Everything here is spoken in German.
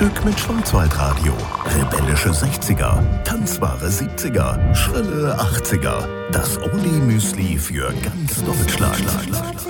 Frühstück mit Schwarzwaldradio. Rebellische 60er, tanzbare 70er, schrille 80er. Das Oli-Müsli für ganz Deutschland.